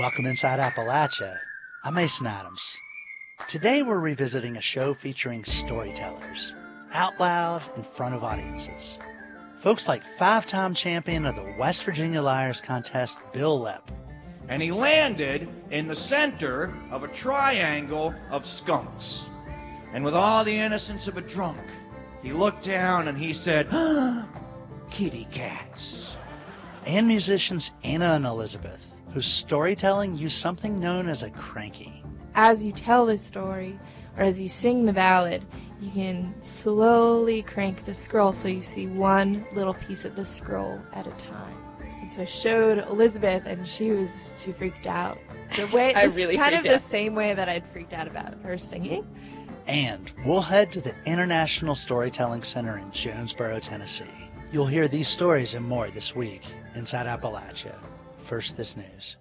Welcome inside Appalachia. I'm Mason Adams. Today we're revisiting a show featuring storytellers, out loud in front of audiences. Folks like 5-time champion of the West Virginia Liars Contest, Bill Lepp. And he landed in the center of a triangle of skunks. And with all the innocence of a drunk, he looked down and he said, kitty cats. And musicians Anna and Elizabeth, whose storytelling used something known as a cranky. As you tell the story, or as you sing the ballad, you can slowly crank the scroll so you see one little piece of the scroll at a time. And so I showed Elizabeth, and she freaked out. The way I really kind of freaked out. the same way that I'd freaked out about her singing. And we'll head to the International Storytelling Center in Jonesboro, Tennessee. You'll hear these stories and more this week inside Appalachia. First, this news.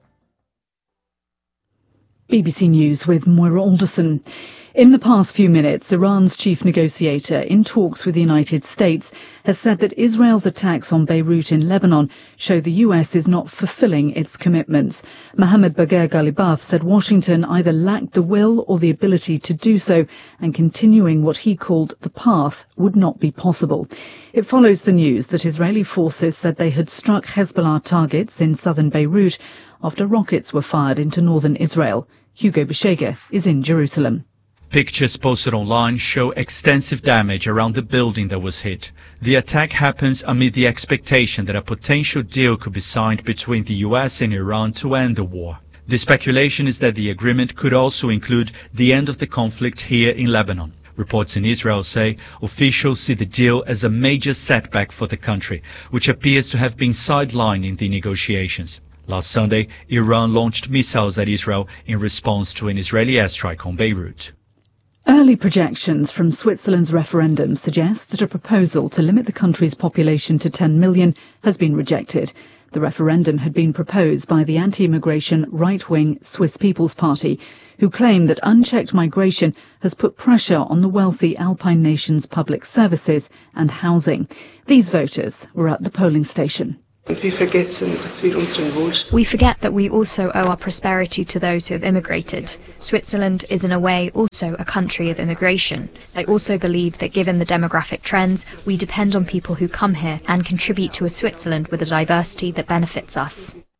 BBC News with Moira Alderson. In the past few minutes, Iran's chief negotiator in talks with the United States has said that Israel's attacks on Beirut in Lebanon show the US is not fulfilling its commitments. Mohammad Bagher Ghalibaf said Washington either lacked the will or the ability to do so, and continuing what he called the path would not be possible. It follows the news that Israeli forces said they had struck Hezbollah targets in southern Beirut after rockets were fired into northern Israel. Hugo Beshega is in Jerusalem. Pictures posted online show extensive damage around the building that was hit. The attack happens amid the expectation that a potential deal could be signed between the US and Iran to end the war. The speculation is that the agreement could also include the end of the conflict here in Lebanon. Reports in Israel say officials see the deal as a major setback for the country, which appears to have been sidelined in the negotiations. Last Sunday, Iran launched missiles at Israel in response to an Israeli airstrike on Beirut. Early projections from Switzerland's referendum suggest that a proposal to limit the country's population to 10 million has been rejected. The referendum had been proposed by the anti-immigration right-wing Swiss People's Party, who claim that unchecked migration has put pressure on the wealthy Alpine nation's public services and housing. These voters were at the polling station. We forget that we also owe our prosperity to those who have immigrated. Switzerland is in a way also a country of immigration. I also believe that given the demographic trends, we depend on people who come here and contribute to a Switzerland with a diversity that benefits us.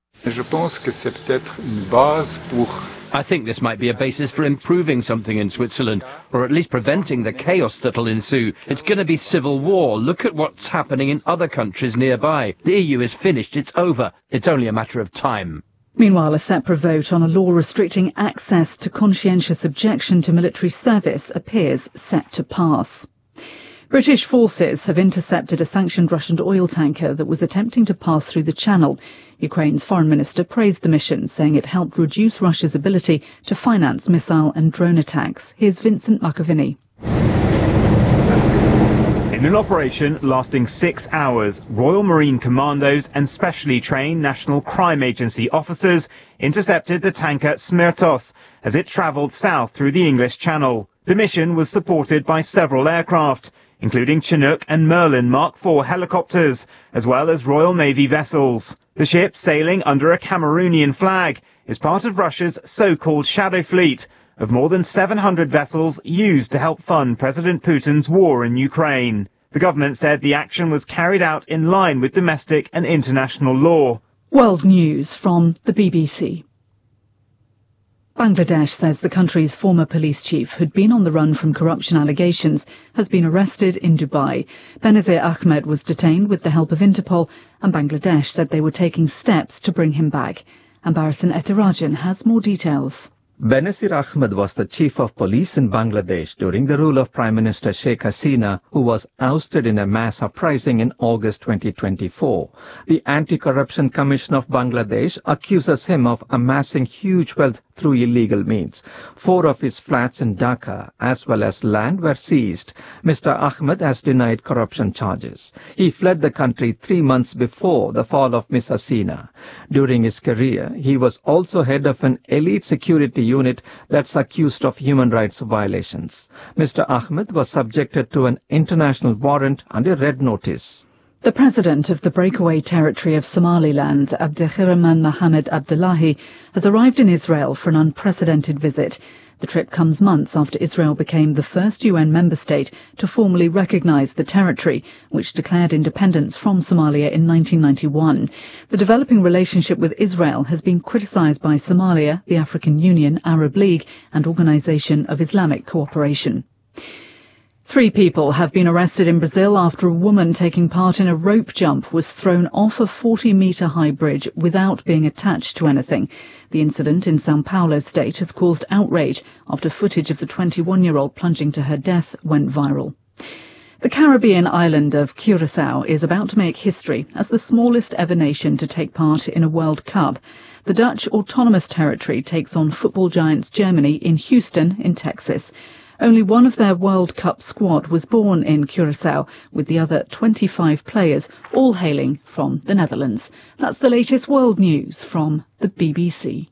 I think this might be a basis for improving something in Switzerland, or at least preventing the chaos that'll ensue. It's going to be civil war. Look at what's happening in other countries nearby. The EU is finished. It's over. It's only a matter of time. Meanwhile, a separate vote on a law restricting access to conscientious objection to military service appears set to pass. British forces have intercepted a sanctioned Russian oil tanker that was attempting to pass through the Channel. Ukraine's foreign minister praised the mission, saying it helped reduce Russia's ability to finance missile and drone attacks. Here's Vincent Macavini. In an operation lasting 6 hours, Royal Marine Commandos and specially trained National Crime Agency officers intercepted the tanker Smertos as it travelled south through the English Channel. The mission was supported by several aircraft, including Chinook and Merlin Mark IV helicopters, as well as Royal Navy vessels. The ship, sailing under a Cameroonian flag, is part of Russia's so-called shadow fleet of more than 700 vessels used to help fund President Putin's war in Ukraine. The government said the action was carried out in line with domestic and international law. World News from the BBC. Bangladesh says the country's former police chief, who'd been on the run from corruption allegations, has been arrested in Dubai. Benazir Ahmed was detained with the help of Interpol, and Bangladesh said they were taking steps to bring him back. Ambarasan Etirajan has more details. Benazir Ahmed was the chief of police in Bangladesh during the rule of Prime Minister Sheikh Hasina, who was ousted in a mass uprising in August 2024. The Anti-Corruption Commission of Bangladesh accuses him of amassing huge wealth through illegal means. 4 of his flats in Dhaka, as well as land, were seized. Mr. Ahmed has denied corruption charges. He fled the country 3 months before the fall of Ms. Hasina. During his career, he was also head of an elite security unit that's accused of human rights violations. Mr. Ahmed was subjected to an international warrant and a red notice. The president of the breakaway territory of Somaliland, Abdirahman Mohamed Abdullahi, has arrived in Israel for an unprecedented visit. The trip comes months after Israel became the first UN member state to formally recognize the territory, which declared independence from Somalia in 1991. The developing relationship with Israel has been criticized by Somalia, the African Union, Arab League, and Organization of Islamic Cooperation. 3 people have been arrested in Brazil after a woman taking part in a rope jump was thrown off a 40-metre-high bridge without being attached to anything. The incident in São Paulo state has caused outrage after footage of the 21-year-old plunging to her death went viral. The Caribbean island of Curaçao is about to make history as the smallest ever nation to take part in a World Cup. The Dutch Autonomous Territory takes on football giants Germany in Houston in Texas. Only one of their World Cup squad was born in Curaçao, with the other 25 players all hailing from the Netherlands. That's the latest world news from the BBC.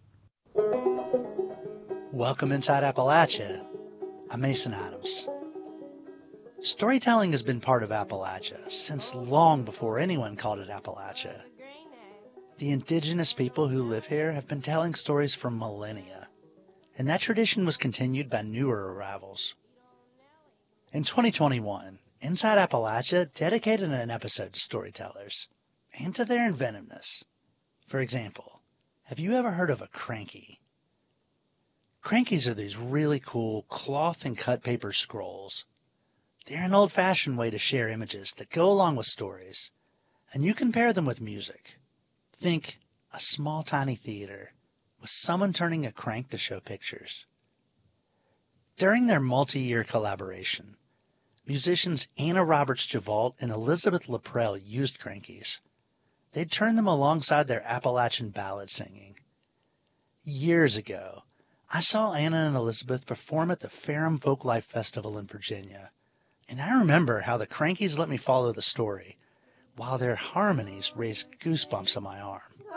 Welcome inside Appalachia. I'm Mason Adams. Storytelling has been part of Appalachia since long before anyone called it Appalachia. The indigenous people who live here have been telling stories for millennia, and that tradition was continued by newer arrivals. In 2021, Inside Appalachia dedicated an episode to storytellers and to their inventiveness. For example, have you ever heard of a cranky? Crankies are these really cool cloth and cut paper scrolls. They're an old-fashioned way to share images that go along with stories, and you can pair them with music. Think a small, tiny theater with someone turning a crank to show pictures. During their multi-year collaboration, musicians Anna Roberts-Javolt and Elizabeth Laprelle used crankies. They'd turn them alongside their Appalachian ballad singing. Years ago, I saw Anna and Elizabeth perform at the Ferrum Folklife Festival in Virginia, and I remember how the crankies let me follow the story, while their harmonies raised goosebumps on my arm.